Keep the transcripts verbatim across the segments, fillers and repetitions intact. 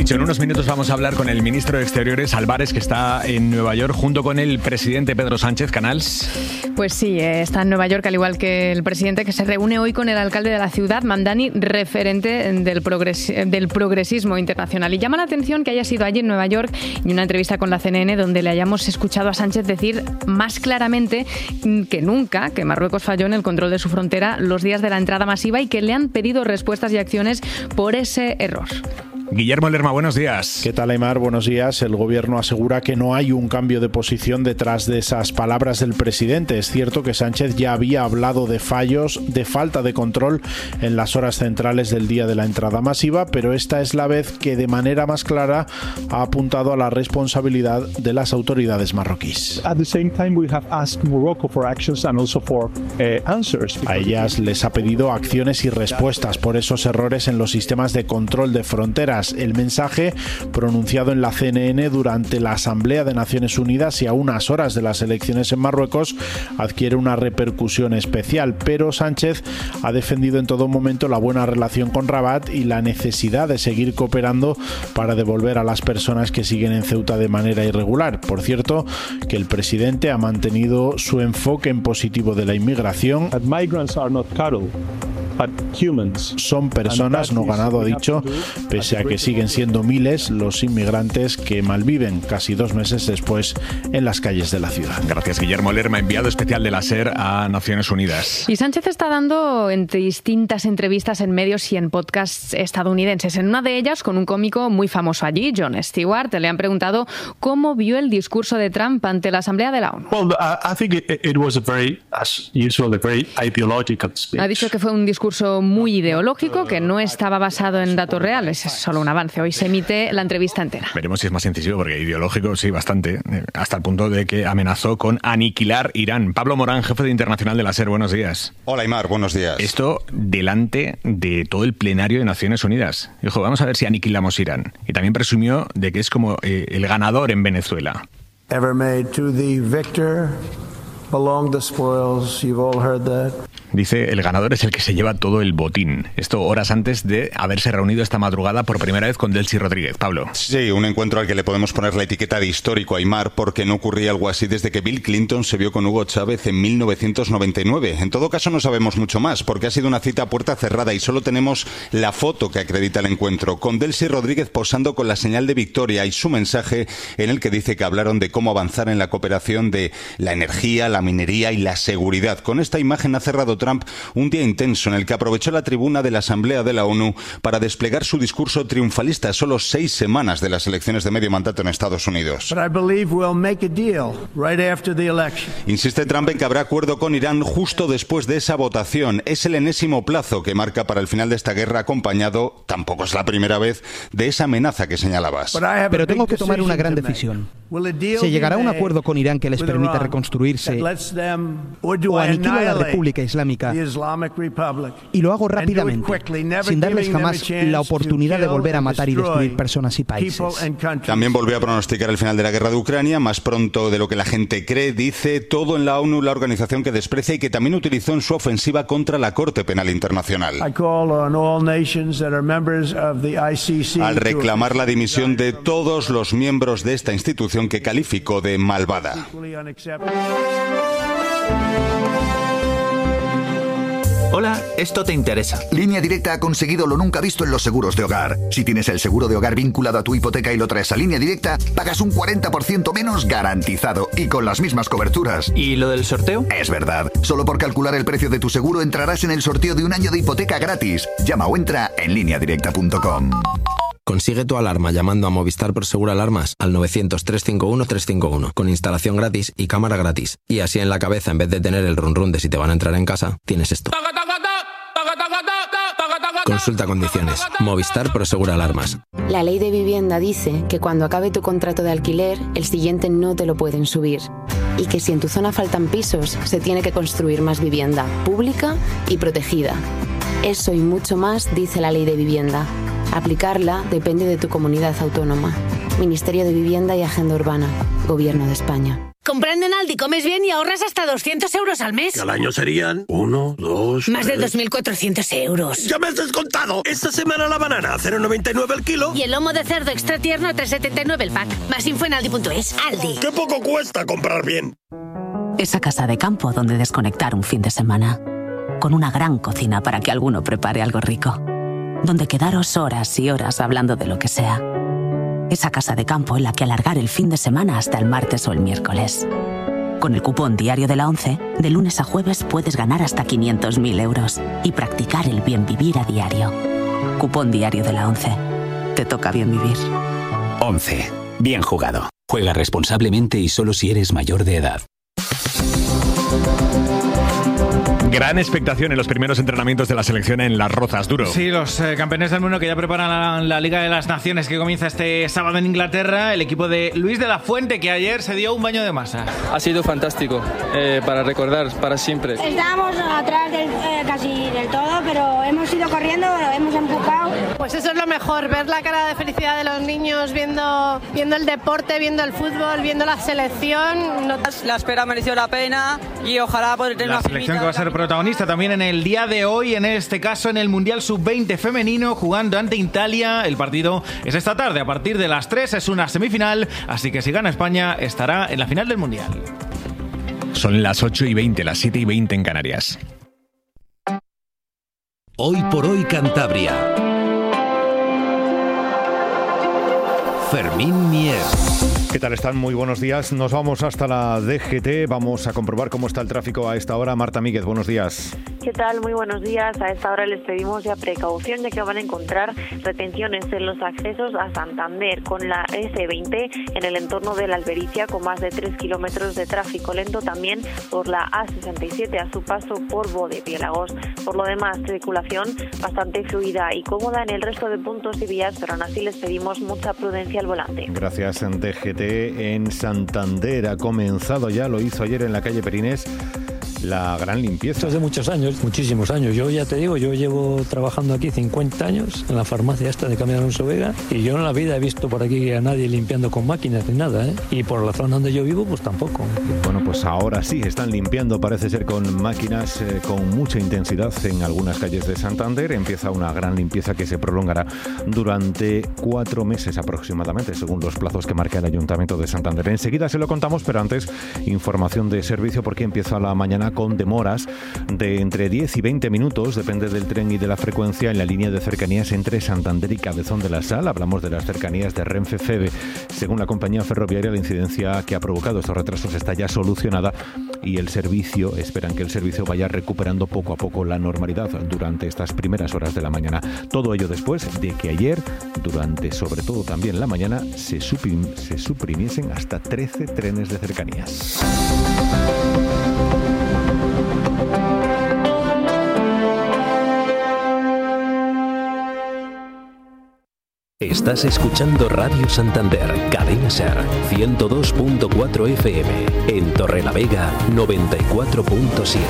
dicho, en unos minutos vamos a hablar con el ministro de Exteriores, Álvarez, que está en Nueva York, junto con el presidente Pedro Sánchez. Canals. Pues sí, está en Nueva York, al igual que el presidente, que se reúne hoy con el alcalde de la ciudad, Mamdani, referente del, progres, del progresismo internacional. Y llama la atención que haya sido allí en Nueva York y una entrevista con la C N N donde le hayamos escuchado a Sánchez decir más claramente que nunca que Marruecos falló en el control de su frontera los días de la entrada masiva y que le han pedido respuestas y acciones por ese error. Guillermo Lerma, buenos días. ¿Qué tal, Aimar? Buenos días. El gobierno asegura que no hay un cambio de posición detrás de esas palabras del presidente. Es cierto que Sánchez ya había hablado de fallos, de falta de control en las horas centrales del día de la entrada masiva, pero esta es la vez que de manera más clara ha apuntado a la responsabilidad de las autoridades marroquíes. At the same time, we have asked Morocco for actions and also for uh, answers. A ellas les ha pedido acciones y respuestas por esos errores en los sistemas de control de fronteras. El mensaje, pronunciado en la C N N durante la Asamblea de Naciones Unidas y a unas horas de las elecciones en Marruecos, adquiere una repercusión especial, pero Sánchez ha defendido en todo momento la buena relación con Rabat y la necesidad de seguir cooperando para devolver a las personas que siguen en Ceuta de manera irregular. Por cierto, que el presidente ha mantenido su enfoque en positivo de la inmigración. Son personas, no ganado, ha dicho, pese a que siguen siendo miles los inmigrantes que malviven casi dos meses después en las calles de la ciudad. Gracias, Guillermo Lerma, enviado especial de la SER a Naciones Unidas. Y Sánchez está dando en distintas entrevistas en medios y en podcasts estadounidenses. En una de ellas, con un cómico muy famoso allí, Jon Stewart, le han preguntado cómo vio el discurso de Trump ante la Asamblea de la ONU. Well, I think it was a very, as usual, a very ideological speech. Ha dicho que fue un discurso muy ideológico, que no estaba basado en datos reales. Es solo un avance. Hoy se emite la entrevista entera. Veremos si es más incisivo, porque ideológico sí, bastante, hasta el punto de que amenazó con aniquilar Irán. Pablo Morán, jefe de internacional de la SER, buenos días. Hola, Aimar, buenos días. Esto delante de todo el plenario de Naciones Unidas. Dijo, vamos a ver si aniquilamos Irán. Y también presumió de que es como eh, el ganador en Venezuela. Ever made to the victor belong the spoils. You've all heard that. Dice, el ganador es el que se lleva todo el botín. Esto horas antes de haberse reunido esta madrugada por primera vez con Delcy Rodríguez. Pablo. Sí, un encuentro al que le podemos poner la etiqueta de histórico, Aimar, porque no ocurría algo así desde que Bill Clinton se vio con Hugo Chávez en mil novecientos noventa y nueve. En todo caso, no sabemos mucho más, porque ha sido una cita a puerta cerrada y solo tenemos la foto que acredita el encuentro, con Delcy Rodríguez posando con la señal de victoria y su mensaje en el que dice que hablaron de cómo avanzar en la cooperación de la energía, la minería y la seguridad. Con esta imagen ha cerrado Trump un día intenso en el que aprovechó la tribuna de la Asamblea de la ONU para desplegar su discurso triunfalista a solo seis semanas de las elecciones de medio mandato en Estados Unidos. Insiste Trump en que habrá acuerdo con Irán justo después de esa votación. Es el enésimo plazo que marca para el final de esta guerra, acompañado, tampoco es la primera vez, de esa amenaza que señalabas. Pero tengo que tomar una gran decisión. ¿Se llegará a un acuerdo con Irán que les permita reconstruirse o aniquila a la República Islámica? Y lo hago rápidamente, sin darles jamás la oportunidad de volver a matar y destruir personas y países. También volvió a pronosticar el final de la guerra de Ucrania, más pronto de lo que la gente cree, dice, todo en la ONU, la organización que desprecia y que también utilizó en su ofensiva contra la Corte Penal Internacional. Al reclamar la dimisión de todos los miembros de esta institución que calificó de malvada. Hola, esto te interesa. Línea Directa ha conseguido lo nunca visto en los seguros de hogar. Si tienes el seguro de hogar vinculado a tu hipoteca y lo traes a Línea Directa, pagas un cuarenta por ciento menos garantizado y con las mismas coberturas. ¿Y lo del sorteo? Es verdad. Solo por calcular el precio de tu seguro entrarás en el sorteo de un año de hipoteca gratis. Llama o entra en línea directa punto com. Consigue tu alarma llamando a Movistar Prosegur Alarmas al novecientos, trescientos cincuenta y uno, trescientos cincuenta y uno con instalación gratis y cámara gratis. Y así en la cabeza, en vez de tener el run run de si te van a entrar en casa, tienes esto. Consulta condiciones. Movistar Prosegur Alarmas. La ley de vivienda dice que cuando acabe tu contrato de alquiler, el siguiente no te lo pueden subir. Y que si en tu zona faltan pisos, se tiene que construir más vivienda pública y protegida. Eso y mucho más dice la ley de vivienda. Aplicarla depende de tu comunidad autónoma. Ministerio de Vivienda y Agenda Urbana. Gobierno de España. Comprando en Aldi comes bien y ahorras hasta doscientos euros al mes. Que al año serían uno, dos... Más tres... de dos mil cuatrocientos euros. ¡Ya me has descontado! Esta semana la banana a cero coma noventa y nueve el kilo. Y el lomo de cerdo extra tierno a tres coma setenta y nueve el pack. Más info en aldi punto es. Aldi. ¡Qué poco cuesta comprar bien! Esa casa de campo donde desconectar un fin de semana. Con una gran cocina para que alguno prepare algo rico. Donde quedaros horas y horas hablando de lo que sea. Esa casa de campo en la que alargar el fin de semana hasta el martes o el miércoles. Con el cupón diario de la ONCE, de lunes a jueves puedes ganar hasta quinientos mil euros y practicar el bien vivir a diario. Cupón diario de la ONCE. Te toca bien vivir. ONCE. Bien jugado. Juega responsablemente y solo si eres mayor de edad. Gran expectación en los primeros entrenamientos de la selección en Las Rozas, Duro. Sí, los eh, campeones del mundo que ya preparan la, la Liga de las Naciones que comienza este sábado en Inglaterra. El equipo de Luis de la Fuente, que ayer se dio un baño de masa. Ha sido fantástico, eh, para recordar, para siempre. Estábamos atrás del, eh, casi del todo, pero hemos ido corriendo, hemos empujado. Pues eso es lo mejor, ver la cara de felicidad de los niños viendo, viendo el deporte, viendo el fútbol, viendo la selección. No... La espera mereció la pena y ojalá poder tener la una selección que va a ser protagonista también en el día de hoy, en este caso en el Mundial sub veinte femenino, jugando ante Italia. El partido es esta tarde, a partir de las tres, es una semifinal, así que si gana España estará en la final del Mundial. Son las ocho y veinte, las siete y veinte en Canarias. Hoy por hoy Cantabria. Fermín Mier. ¿Qué tal están? Muy buenos días. Nos vamos hasta la D G T. Vamos a comprobar cómo está el tráfico a esta hora. Marta Míguez, buenos días. ¿Qué tal? Muy buenos días. A esta hora les pedimos ya precaución, ya que van a encontrar retenciones en los accesos a Santander con la ese veinte en el entorno de la Albericia, con más de tres kilómetros de tráfico lento, también por la A sesenta y siete a su paso por Bodepiélagos. Por lo demás, circulación bastante fluida y cómoda en el resto de puntos y vías, pero aún así les pedimos mucha prudencia al volante. Gracias. En D G T en Santander ha comenzado ya, lo hizo ayer en la calle Perinés, la gran limpieza. Hace muchos años, muchísimos años. Yo ya te digo, yo llevo trabajando aquí cincuenta años en la farmacia esta de Camino Alonso Vega, y yo en la vida he visto por aquí a nadie limpiando con máquinas ni nada, ¿eh? Y por la zona donde yo vivo, pues tampoco. Bueno, pues ahora sí están limpiando, parece ser con máquinas eh, con mucha intensidad en algunas calles de Santander. Empieza una gran limpieza que se prolongará durante cuatro meses aproximadamente, según los plazos que marca el Ayuntamiento de Santander. Enseguida se lo contamos, pero antes información de servicio, porque empieza la mañana con demoras de entre diez y veinte minutos, depende del tren y de la frecuencia, en la línea de cercanías entre Santander y Cabezón de la Sal. Hablamos de las cercanías de Renfe Feve. Según la compañía ferroviaria, la incidencia que ha provocado estos retrasos está ya solucionada y el servicio, esperan que el servicio vaya recuperando poco a poco la normalidad durante estas primeras horas de la mañana. Todo ello después de que ayer, durante sobre todo también la mañana, se, suprim, se suprimiesen hasta trece trenes de cercanías. Estás escuchando Radio Santander, Cadena Ser, ciento dos punto cuatro F M, en Torrelavega, noventa y cuatro punto siete.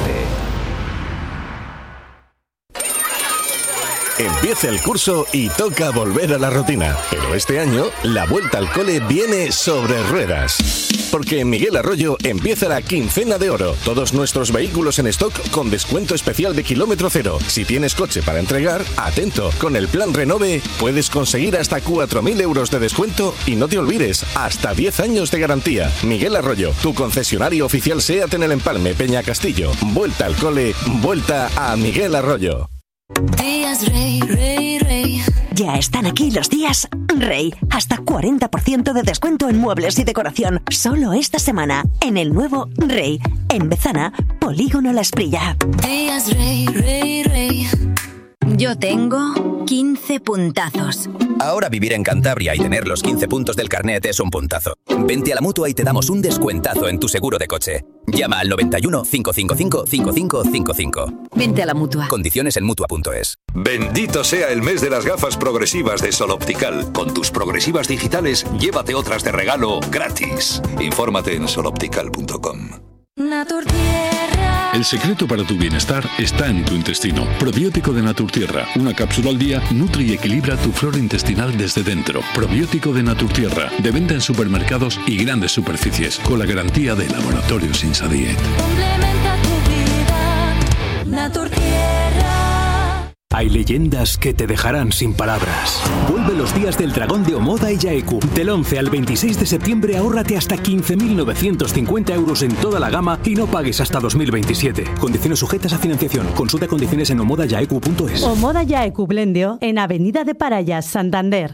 Empieza el curso y toca volver a la rutina. Pero este año, la vuelta al cole viene sobre ruedas. Porque en Miguel Arroyo empieza la quincena de oro. Todos nuestros vehículos en stock con descuento especial de kilómetro cero. Si tienes coche para entregar, atento. Con el plan Renove puedes conseguir hasta cuatro mil euros de descuento y no te olvides, hasta diez años de garantía. Miguel Arroyo, tu concesionario oficial SEAT en el Empalme, Peña Castillo. Vuelta al cole, vuelta a Miguel Arroyo. Días Rey, Rey, Rey. Ya están aquí los días Rey. Hasta cuarenta por ciento de descuento en muebles y decoración. Solo esta semana en el nuevo Rey. En Bezana, Polígono La Esprilla. Días Rey, Rey, Rey. Yo tengo quince puntazos. Ahora vivir en Cantabria y tener los quince puntos del carnet es un puntazo. Vente a la Mutua y te damos un descuentazo en tu seguro de coche. Llama al noventa y uno, cinco cinco cinco, cinco cinco cinco cinco. Vente a la Mutua. Condiciones en Mutua punto es. Bendito sea el mes de las gafas progresivas de Sol Optical. Con tus progresivas digitales, llévate otras de regalo gratis. Infórmate en sol optical punto com. El secreto para tu bienestar está en tu intestino. Probiótico de Naturtierra. Una cápsula al día nutre y equilibra tu flora intestinal desde dentro. Probiótico de Naturtierra. De venta en supermercados y grandes superficies. Con la garantía de Laboratorios Insadiet. Complementa tu vida, Naturtierra. Hay leyendas que te dejarán sin palabras. Vuelve los días del dragón de Omoda y Yaeku. Del once al veintiséis de septiembre ahórrate hasta quince mil novecientos cincuenta euros en toda la gama y no pagues hasta dos mil veintisiete. Condiciones sujetas a financiación. Consulta condiciones en omoda yaeku punto es. Omoda Yaeku Blendio en Avenida de Parayas, Santander.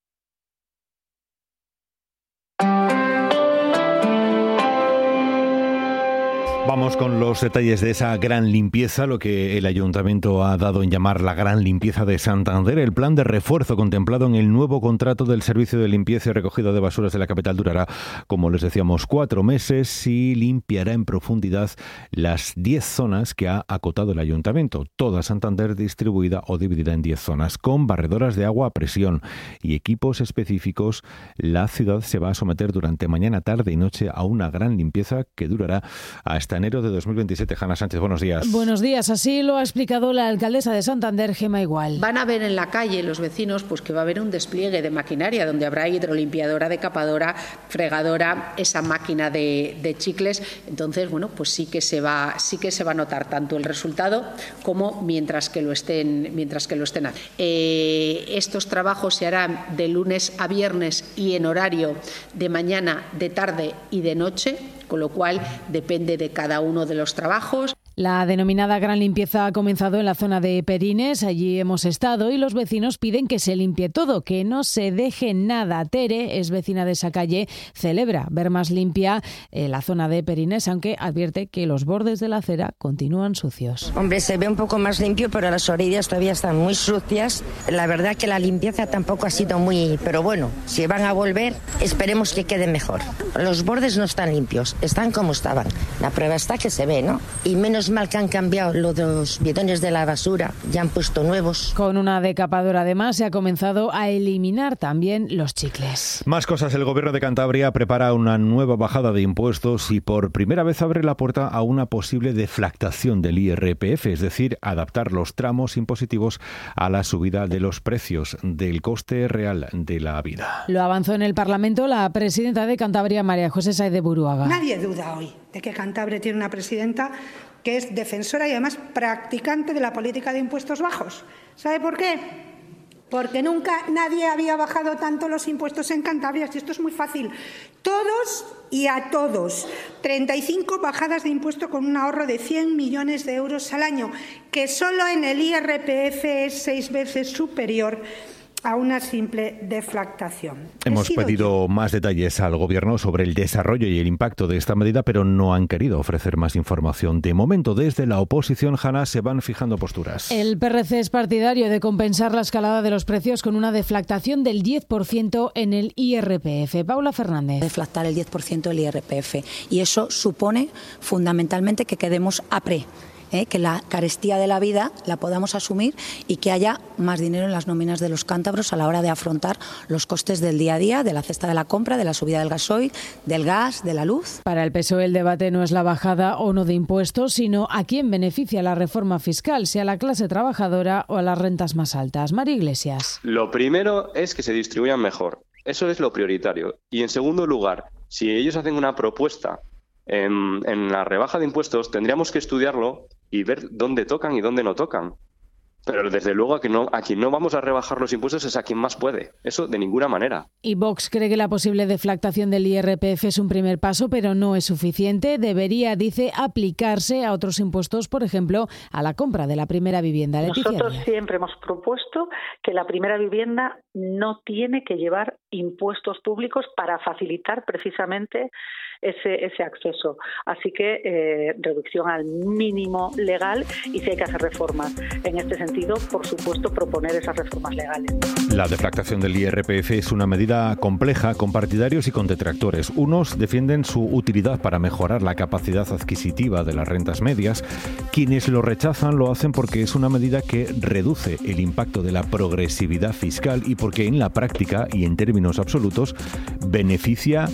Vamos con los detalles de esa gran limpieza, lo que el Ayuntamiento ha dado en llamar la gran limpieza de Santander. El plan de refuerzo contemplado en el nuevo contrato del Servicio de Limpieza y Recogida de Basuras de la capital durará, como les decíamos, cuatro meses y limpiará en profundidad las diez zonas que ha acotado el Ayuntamiento. Toda Santander distribuida o dividida en diez zonas. Con barredoras de agua a presión y equipos específicos, la ciudad se va a someter durante mañana, tarde y noche a una gran limpieza que durará hasta enero de dos mil veintisiete. Hanna Sánchez, buenos días. Buenos días, así lo ha explicado la alcaldesa de Santander, Gemma Igual. Van a ver en la calle los vecinos pues que va a haber un despliegue de maquinaria donde habrá hidrolimpiadora, decapadora, fregadora, esa máquina de, de chicles. Entonces, bueno, pues sí que se va, sí que se va a notar tanto el resultado como mientras que lo estén, mientras que lo estén haciendo. Eh, estos trabajos se harán de lunes a viernes y en horario de mañana, de tarde y de noche, con lo cual depende de cada uno de los trabajos. La denominada gran limpieza ha comenzado en la zona de Perines, allí hemos estado y los vecinos piden que se limpie todo, que no se deje nada. Tere es vecina de esa calle, celebra ver más limpia eh, la zona de Perines, aunque advierte que los bordes de la acera continúan sucios. Hombre, se ve un poco más limpio, pero las orillas todavía están muy sucias. La verdad que la limpieza tampoco ha sido muy... Pero bueno, si van a volver, esperemos que quede mejor. Los bordes no están limpios, están como estaban. La prueba está que se ve, ¿no? Y menos mal que han cambiado lo de los bidones de la basura, ya han puesto nuevos. Con una decapadora además se ha comenzado a eliminar también los chicles. Más cosas, el Gobierno de Cantabria prepara una nueva bajada de impuestos y por primera vez abre la puerta a una posible deflactación del I R P F, es decir, adaptar los tramos impositivos a la subida de los precios del coste real de la vida. Lo avanzó en el Parlamento la presidenta de Cantabria, María José Sáez de Buruaga. Nadie duda hoy de que Cantabria tiene una presidenta que es defensora y además practicante de la política de impuestos bajos. ¿Sabe por qué? Porque nunca nadie había bajado tanto los impuestos en Cantabria. Y esto es muy fácil. Todos y a todos. treinta y cinco bajadas de impuesto con un ahorro de cien millones de euros al año, que solo en el I R P F es seis veces superior a una simple deflactación. Hemos pedido yo. más detalles al Gobierno sobre el desarrollo y el impacto de esta medida, pero no han querido ofrecer más información. De momento, desde la oposición, Hanna, se van fijando posturas. El P R C es partidario de compensar la escalada de los precios con una deflactación del diez por ciento en el I R P F. Paula Fernández. Deflactar el diez por ciento del I R P F. Y eso supone fundamentalmente que quedemos a pre. ¿Eh? Que la carestía de la vida la podamos asumir y que haya más dinero en las nóminas de los cántabros a la hora de afrontar los costes del día a día, de la cesta de la compra, de la subida del gasoil, del gas, de la luz. Para el P S O E el debate no es la bajada o no de impuestos, sino a quién beneficia la reforma fiscal, sea a la clase trabajadora o a las rentas más altas. María Iglesias. Lo primero es que se distribuyan mejor. Eso es lo prioritario. Y en segundo lugar, si ellos hacen una propuesta en, en la rebaja de impuestos, tendríamos que estudiarlo y ver dónde tocan y dónde no tocan. Pero desde luego a quien, no, a quien no vamos a rebajar los impuestos es a quien más puede. Eso de ninguna manera. Y Vox cree que la posible deflactación del I R P F es un primer paso, pero no es suficiente. Debería, dice, aplicarse a otros impuestos, por ejemplo, a la compra de la primera vivienda. Leticia Nosotros Díaz. Siempre hemos propuesto que la primera vivienda no tiene que llevar impuestos públicos para facilitar precisamente ese, ese acceso. Así que eh, reducción al mínimo legal y si hay que hacer reformas. En este sentido, por supuesto, proponer esas reformas legales. La deflactación del I R P F es una medida compleja con partidarios y con detractores. Unos defienden su utilidad para mejorar la capacidad adquisitiva de las rentas medias. Quienes lo rechazan lo hacen porque es una medida que reduce el impacto de la progresividad fiscal y porque en la práctica y en términos absolutos beneficia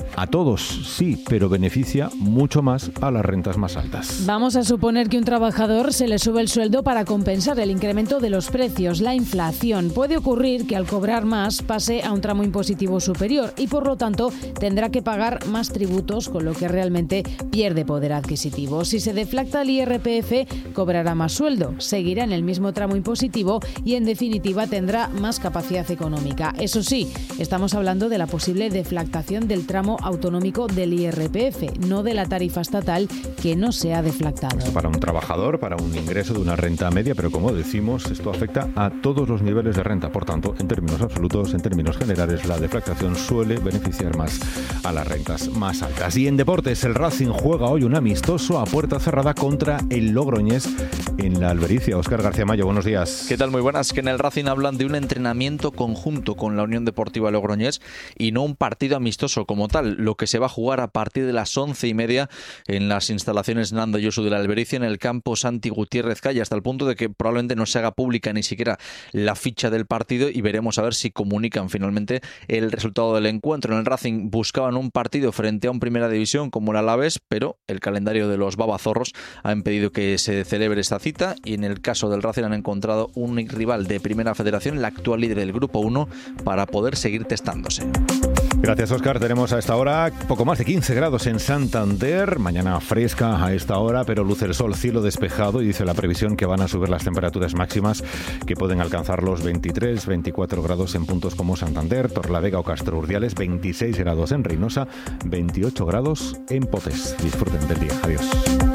a todos, sí, pero beneficia mucho más a las rentas más altas. Vamos a suponer que un trabajador se le sube el sueldo para compensar el incremento de los precios, la inflación. Puede ocurrir que al cobrar más pase a un tramo impositivo superior y por lo tanto tendrá que pagar más tributos, con lo que realmente pierde poder adquisitivo. Si se deflacta el I R P F, cobrará más sueldo, seguirá en el mismo tramo impositivo y en definitiva tendrá más capacidad económica. Eso sí, estamos hablando de la posible deflactación del tramo autonómico del I R P F, no de la tarifa estatal, que no se ha deflactado. Esto para un trabajador, para un ingreso de una renta media, pero como decimos, esto afecta a todos los niveles de renta. Por tanto, en términos absolutos, en términos generales, la deflactación suele beneficiar más a las rentas más altas. Y en deportes, el Racing juega hoy un amistoso a puerta cerrada contra el Logroñés en la Albericia. Óscar García Mayo, buenos días. ¿Qué tal? Muy buenas. Que en el Racing hablan de un entrenamiento conjunto con la Unión Deportiva Logroñés y no un partido amistoso como tal, lo que se va a jugar a partir de las once y media en las instalaciones Nando Yosu de la Albericia, en el campo Santi Gutiérrez Calle, hasta el punto de que probablemente no se haga pública ni siquiera la ficha del partido y veremos a ver si comunican finalmente el resultado del encuentro. En el Racing buscaban un partido frente a un Primera División como el Alavés, pero el calendario de los babazorros ha impedido que se celebre esta cita y en el caso del Racing han encontrado un rival de Primera Federación, la actual líder del Grupo uno, para poder seguir testándose. Gracias, Óscar. Tenemos a esta hora poco más de quince grados en Santander. Mañana fresca a esta hora, pero luce el sol, cielo despejado, y dice la previsión que van a subir las temperaturas máximas, que pueden alcanzar los veintitrés, veinticuatro grados en puntos como Santander, Torrelavega o Castro Urdiales, veintiséis grados en Reynosa, veintiocho grados en Potes. Disfruten del día. Adiós.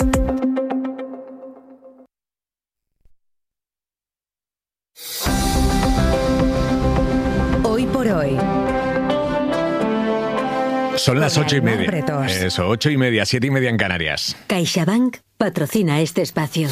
Hoy por hoy. Son las ocho y media. Eso, ocho y media, siete y media en Canarias. CaixaBank patrocina este espacio.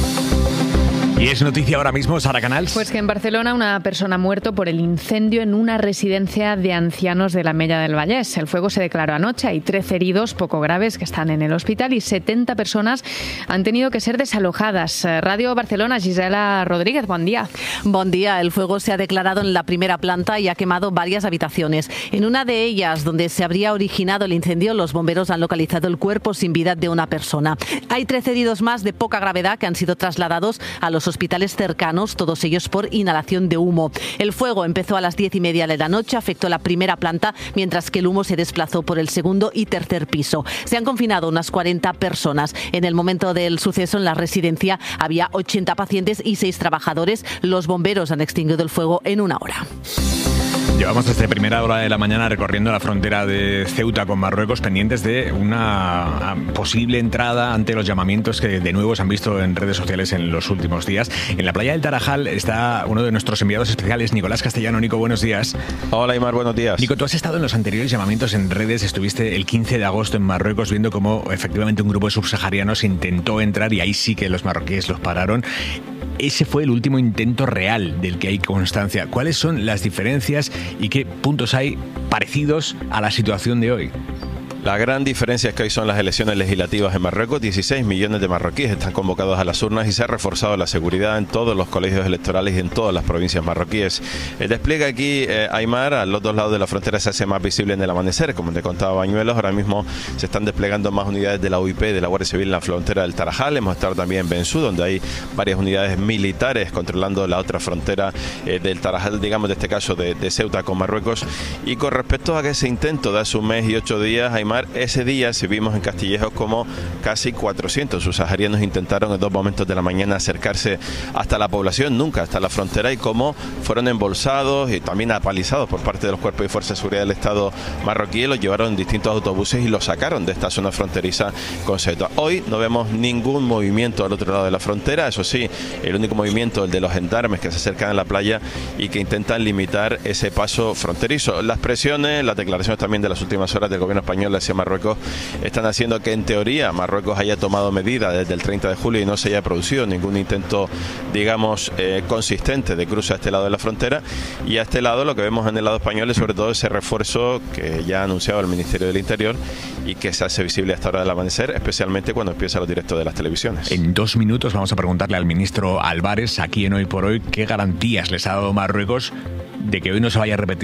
Y es noticia ahora mismo, Sara Canals. Pues que en Barcelona una persona ha muerto por el incendio en una residencia de ancianos de la Mella del Vallès. El fuego se declaró anoche, hay trece heridos poco graves que están en el hospital y setenta personas han tenido que ser desalojadas. Radio Barcelona, Gisela Rodríguez, buen día. Buen día, el fuego se ha declarado en la primera planta y ha quemado varias habitaciones. En una de ellas, donde se habría originado el incendio, los bomberos han localizado el cuerpo sin vida de una persona. Hay trece heridos más de poca gravedad que han sido trasladados a los hospitales cercanos, todos ellos por inhalación de humo. El fuego empezó a las diez y media de la noche, afectó la primera planta, mientras que el humo se desplazó por el segundo y tercer piso. Se han confinado unas cuarenta personas. En el momento del suceso, en la residencia había ochenta pacientes y seis trabajadores. Los bomberos han extinguido el fuego en una hora. Llevamos desde primera hora de la mañana recorriendo la frontera de Ceuta con Marruecos, pendientes de una posible entrada ante los llamamientos que de nuevo se han visto en redes sociales en los últimos días. En la playa del Tarajal está uno de nuestros enviados especiales, Nicolás Castellano. Nico, buenos días. Hola, Aimar, buenos días. Nico, tú has estado en los anteriores llamamientos en redes, estuviste el quince de agosto en Marruecos viendo cómo efectivamente un grupo de subsaharianos intentó entrar y ahí sí que los marroquíes los pararon. Ese fue el último intento real del que hay constancia. ¿Cuáles son las diferencias y qué puntos hay parecidos a la situación de hoy? La gran diferencia es que hoy son las elecciones legislativas en Marruecos. dieciséis millones de marroquíes están convocados a las urnas y se ha reforzado la seguridad en todos los colegios electorales y en todas las provincias marroquíes. El despliegue aquí, eh, Aimar, a los dos lados de la frontera se hace más visible en el amanecer. Como te contaba Bañuelos, ahora mismo se están desplegando más unidades de la U I P, de la Guardia Civil en la frontera del Tarajal. Hemos estado también en Bensú, donde hay varias unidades militares controlando la otra frontera eh, del Tarajal, digamos, de este caso de, de Ceuta con Marruecos. Y con respecto a ese intento de hace un mes y ocho días, Aimar, ese día se vimos en Castillejos como casi cuatrocientos subsaharianos intentaron en dos momentos de la mañana acercarse hasta la población, nunca hasta la frontera, y cómo fueron embolsados y también apalizados por parte de los cuerpos y fuerzas de seguridad del Estado marroquí. Los llevaron en distintos autobuses y los sacaron de esta zona fronteriza con Ceuta. Hoy no vemos ningún movimiento al otro lado de la frontera, eso sí, el único movimiento, el de los gendarmes que se acercan a la playa y que intentan limitar ese paso fronterizo. Las presiones, las declaraciones también de las últimas horas del gobierno español hacia Marruecos están haciendo que en teoría Marruecos haya tomado medidas desde el treinta de julio y no se haya producido ningún intento, digamos, eh, consistente de cruce a este lado de la frontera. Y a este lado lo que vemos en el lado español es sobre todo ese refuerzo que ya ha anunciado el Ministerio del Interior y que se hace visible hasta ahora del amanecer, especialmente cuando empieza los directos de las televisiones. En dos minutos vamos a preguntarle al ministro Álvarez, aquí en Hoy por Hoy, qué garantías les ha dado Marruecos de que hoy no se vaya a repetir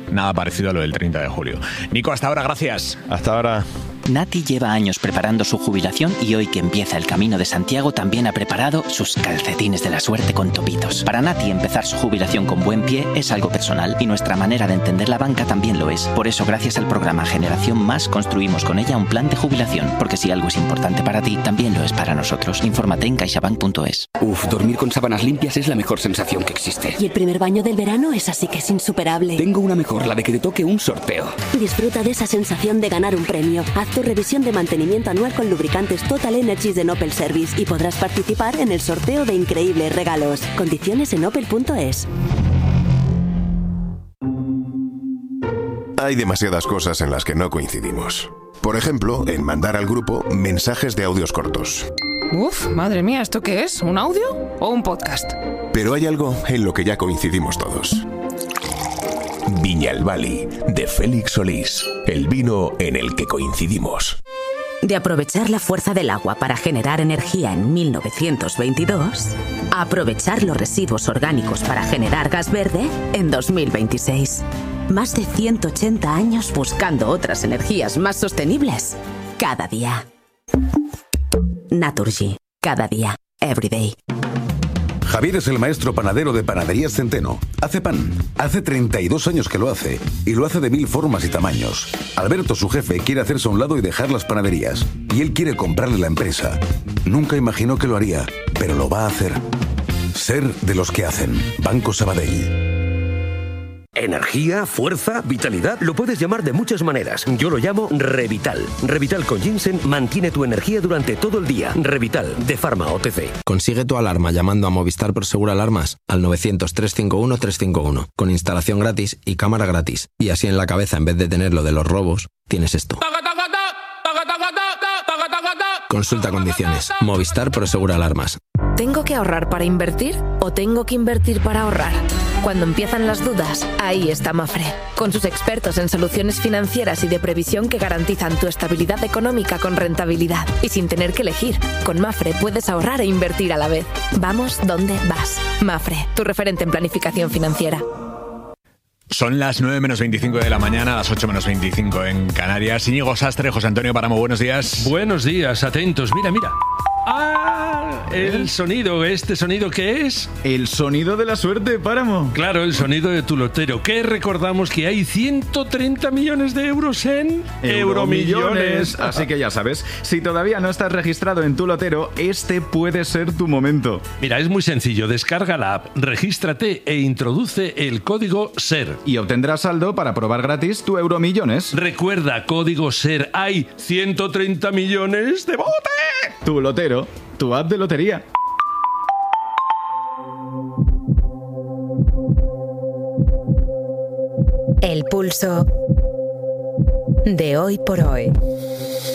nada parecido a lo del treinta de julio. Nico, hasta ahora, gracias. Hasta ahora. Nati lleva años preparando su jubilación y hoy que empieza el Camino de Santiago también ha preparado sus calcetines de la suerte con topitos. Para Nati empezar su jubilación con buen pie es algo personal y nuestra manera de entender la banca también lo es. Por eso gracias al programa Generación Más construimos con ella un plan de jubilación, porque si algo es importante para ti, también lo es para nosotros. Infórmate en caixabank punto es. Uf, dormir con sábanas limpias es la mejor sensación que existe. Y el primer baño del verano es así que es insuperable. Tengo una mejor, la de que te toque un sorteo. Disfruta de esa sensación de ganar un premio. Haz tu revisión de mantenimiento anual con lubricantes Total Energies de Opel Service y podrás participar en el sorteo de increíbles regalos. Condiciones en opel punto es. Hay demasiadas cosas en las que no coincidimos. Por ejemplo, en mandar al grupo mensajes de audios cortos. Uf, madre mía, ¿esto qué es? ¿Un audio o un podcast? Pero hay algo en lo que ya coincidimos todos. Viñalbali, de Félix Solís, el vino en el que coincidimos. De aprovechar la fuerza del agua para generar energía en mil novecientos veintidós, a aprovechar los residuos orgánicos para generar gas verde en dos mil veintiséis. Más de ciento ochenta años buscando otras energías más sostenibles cada día. Naturgy, cada día, every day. Javier es el maestro panadero de Panaderías Centeno. Hace pan. Hace treinta y dos años que lo hace. Y lo hace de mil formas y tamaños. Alberto, su jefe, quiere hacerse a un lado y dejar las panaderías. Y él quiere comprarle la empresa. Nunca imaginó que lo haría, pero lo va a hacer. Ser de los que hacen. Banco Sabadell. Energía, fuerza, vitalidad, lo puedes llamar de muchas maneras. Yo lo llamo Revital. Revital con ginseng mantiene tu energía durante todo el día. Revital, de Pharma O T C. Consigue tu alarma llamando a Movistar Prosegur Alarmas al novecientos, trescientos cincuenta y uno, trescientos cincuenta y uno, con instalación gratis y cámara gratis. Y así en la cabeza, en vez de tener lo de los robos, tienes esto. Consulta condiciones. Movistar Prosegur Alarmas. ¿Tengo que ahorrar para invertir o tengo que invertir para ahorrar? Cuando empiezan las dudas, ahí está Mafre, con sus expertos en soluciones financieras y de previsión que garantizan tu estabilidad económica con rentabilidad. Y sin tener que elegir, con Mafre puedes ahorrar e invertir a la vez. Vamos donde vas. Mafre, tu referente en planificación financiera. Son las nueve menos veinticinco de la mañana, las ocho menos veinticinco en Canarias. Íñigo Sastre, José Antonio Páramo, buenos días. Buenos días, atentos. Mira, mira. ¡Ah! El sonido, ¿este sonido qué es? El sonido de la suerte, Páramo. Claro, el sonido de tu lotero. Que recordamos que hay ciento treinta millones de euros en Euromillones. Así que ya sabes, si todavía no estás registrado en tu lotero, este puede ser tu momento. Mira, es muy sencillo. Descarga la app, regístrate e introduce el código SER. Y obtendrás saldo para probar gratis tu Euromillones. Recuerda, código SER. Hay ciento treinta millones de bote. Tu lotero, tu app de lotería. El pulso de hoy por hoy.